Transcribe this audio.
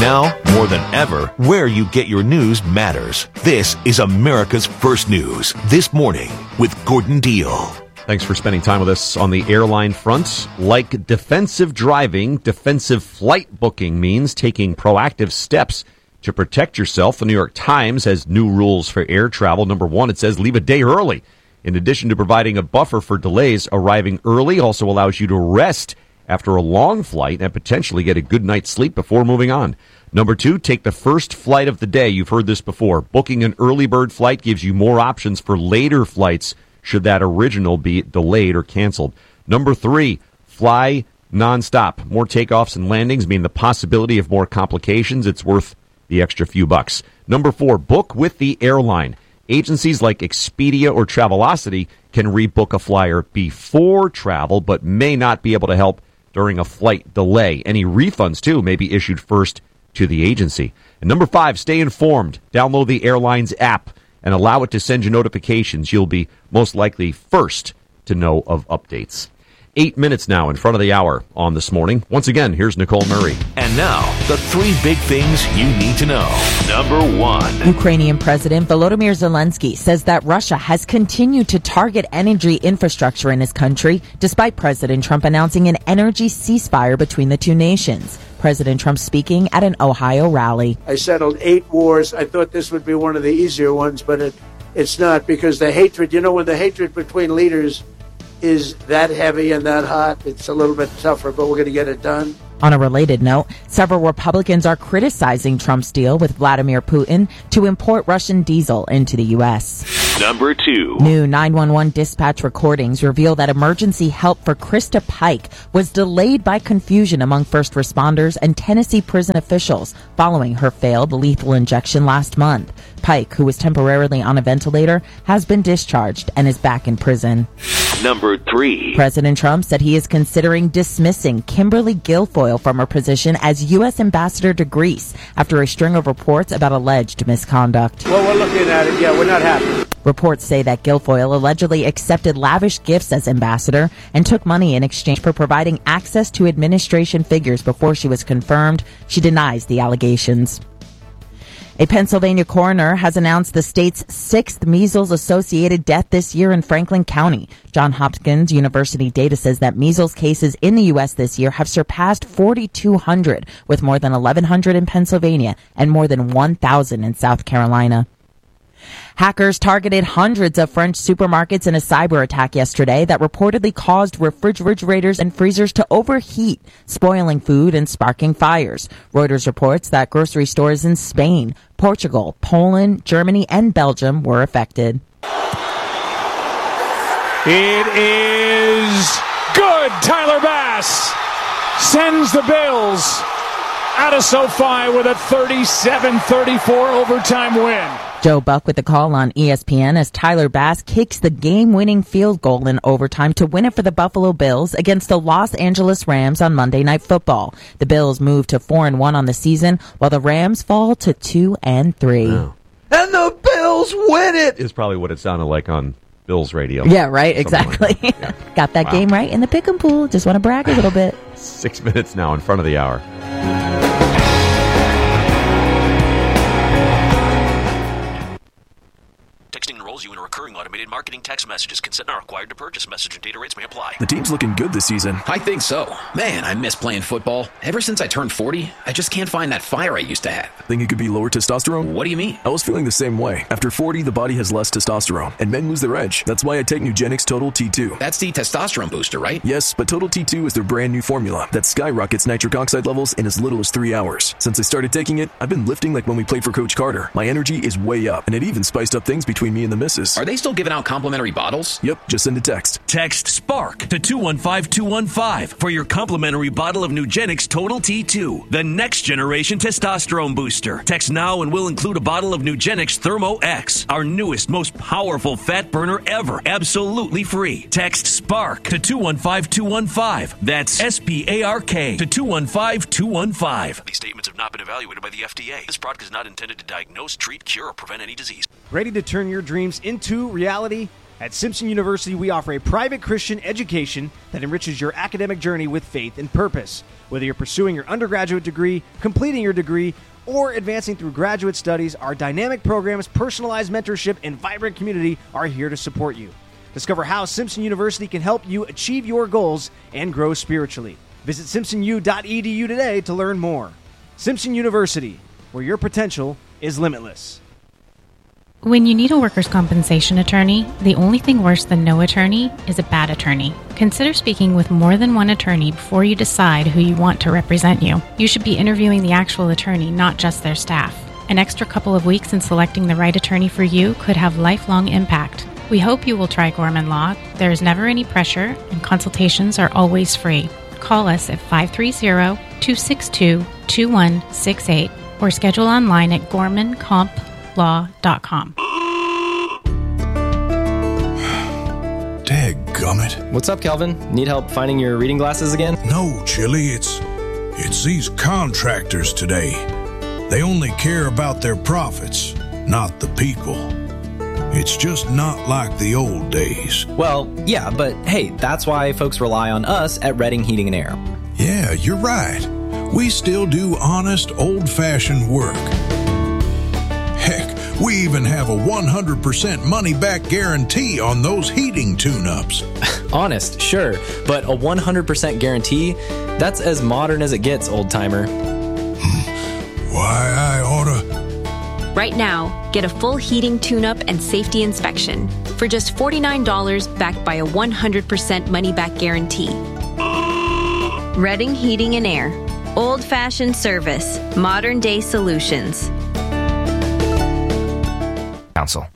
Now, more than ever, where you get your news matters. This is America's First News, This Morning with Gordon Deal. Thanks for spending time with us on the airline front. Like defensive driving, defensive flight booking means taking proactive steps to protect yourself. The New York Times has new rules for air travel. Number one, it says leave a day early. In addition to providing a buffer for delays, arriving early also allows you to rest after a long flight and potentially get a good night's sleep before moving on. Number two, take the first flight of the day. You've heard this before. Booking an early bird flight gives you more options for later flights should that original be delayed or canceled. Number three, fly nonstop. More takeoffs and landings mean the possibility of more complications. It's worth the extra few bucks. Number four, book with the airline. Agencies like Expedia or Travelocity can rebook a flyer before travel, but may not be able to help during a flight delay. Any refunds, too, may be issued first to the agency. And number five, stay informed. Download the airline's app and allow it to send you notifications. You'll be most likely first to know of updates. 8 minutes now in front of the hour on This Morning. Once again, here's Nicole Murray. And now, the three big things you need to know. Number one. Ukrainian President Volodymyr Zelensky says that Russia has continued to target energy infrastructure in his country, despite President Trump announcing an energy ceasefire between the two nations. President Trump speaking at an Ohio rally. I settled 8 wars. I thought this would be one of the easier ones, but it's not, because the hatred, when the hatred between leaders is that heavy and that hot, it's a little bit tougher, but we're going to get it done. On a related note, several Republicans are criticizing Trump's deal with Vladimir Putin to import Russian diesel into the U.S. Number two. New 911 dispatch recordings reveal that emergency help for Krista Pike was delayed by confusion among first responders and Tennessee prison officials following her failed lethal injection last month. Pike, who was temporarily on a ventilator, has been discharged and is back in prison. Number three. President Trump said he is considering dismissing Kimberly Guilfoyle from her position as U.S. ambassador to Greece after a string of reports about alleged misconduct. Well, we're looking at it. Yeah, we're not happy. Reports say that Guilfoyle allegedly accepted lavish gifts as ambassador and took money in exchange for providing access to administration figures before she was confirmed. She denies the allegations. A Pennsylvania coroner has announced the state's 6th measles-associated death this year in Franklin County. Johns Hopkins University data says that measles cases in the U.S. this year have surpassed 4,200, with more than 1,100 in Pennsylvania and more than 1,000 in South Carolina. Hackers targeted hundreds of French supermarkets in a cyber attack yesterday that reportedly caused refrigerators and freezers to overheat, spoiling food and sparking fires. Reuters reports that grocery stores in Spain, Portugal, Poland, Germany, and Belgium were affected. It is good. Tyler Bass sends the Bills out of SoFi with a 37-34 overtime win. Joe Buck with the call on ESPN as Tyler Bass kicks the game-winning field goal in overtime to win it for the Buffalo Bills against the Los Angeles Rams on Monday Night Football. The Bills move to 4-1 on the season, while the Rams fall to 2-3. Wow. And the Bills win it is probably what it sounded like on Bills radio. Yeah, right, exactly. Like yeah. Got that game right in the pick 'em pool. Just want to brag a little bit. 6 minutes now in front of the hour. Texting enrolls you in a recurring automated marketing text messages. Consent not required to purchase. Message and data rates may apply. The team's looking good this season. I think so. Man, I miss playing football. Ever since I turned 40, I just can't find that fire I used to have. Think it could be lower testosterone? What do you mean? I was feeling the same way. After 40, the body has less testosterone, and men lose their edge. That's why I take Nugenix Total T2. That's the testosterone booster, right? Yes, but Total T2 is their brand new formula that skyrockets nitric oxide levels in as little as 3 hours. Since I started taking it, I've been lifting like when we played for Coach Carter. My energy is way up, and it even spiced up things between me and the missus. Are they still giving out complimentary bottles? Yep, just send a text. Text SPARK to 215-215 for your complimentary bottle of Nugenix Total T2, the next generation testosterone booster. Text now and we'll include a bottle of Nugenix Thermo X, our newest, most powerful fat burner ever, absolutely free. Text SPARK to 215-215. That's SPARK to 215-215. These statements have not been evaluated by the FDA. This product is not intended to diagnose, treat, cure, or prevent any disease. Ready to turn your dreams into reality? At Simpson University, we offer a private Christian education that enriches your academic journey with faith and purpose. Whether you're pursuing your undergraduate degree, completing your degree, or advancing through graduate studies, our dynamic programs, personalized mentorship, and vibrant community are here to support you. Discover how Simpson University can help you achieve your goals and grow spiritually. Visit simpsonu.edu today to learn more. Simpson University, where your potential is limitless. When you need a workers' compensation attorney, the only thing worse than no attorney is a bad attorney. Consider speaking with more than one attorney before you decide who you want to represent you. You should be interviewing the actual attorney, not just their staff. An extra couple of weeks in selecting the right attorney for you could have lifelong impact. We hope you will try Gorman Law. There is never any pressure, and consultations are always free. Call us at 530-262-2168 or schedule online at gormankomplaw.com. Dadgummit. What's up, Calvin? Need help finding your reading glasses again? No, Chili, it's these contractors today. They only care about their profits, not the people. It's just not like the old days. Well, yeah, but hey, that's why folks rely on us at Redding Heating and Air. Yeah, you're right. We still do honest, old-fashioned work. Heck, we even have a 100% money-back guarantee on those heating tune-ups. Honest, sure, but a 100% guarantee? That's as modern as it gets, old-timer. Why, I oughta... Right now, get a full heating tune-up and safety inspection for just $49 backed by a 100% money-back guarantee. Redding Heating and Air. Old-fashioned service. Modern-day solutions. Council.